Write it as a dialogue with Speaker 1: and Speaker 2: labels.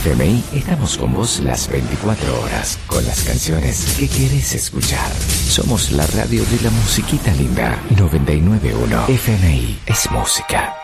Speaker 1: FMI estamos con vos las 24 horas, con las canciones que querés escuchar. Somos la radio de la musiquita linda. 99.1 FMI es música.